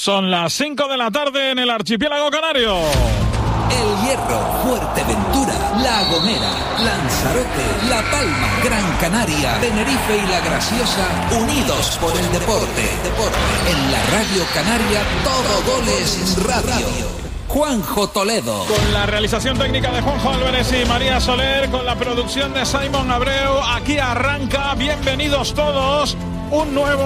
Son las 5 de la tarde en el archipiélago canario. El Hierro, Fuerteventura, La Gomera, Lanzarote, La Palma, Gran Canaria, Tenerife y La Graciosa, unidos por el deporte. En la Radio Canaria, todo goles radio. Juanjo Toledo. Con la realización técnica de Juanjo Álvarez y María Soler, con la producción de Simon Abreu, aquí arranca, bienvenidos todos, un nuevo